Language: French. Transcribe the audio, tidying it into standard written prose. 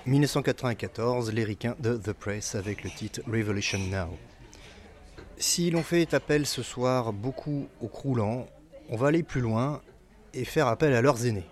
1994, les ricains de The Press avec le titre Revolution Now. Si l'on fait appel ce soir beaucoup aux croulants, on va aller plus loin et faire appel à leurs aînés.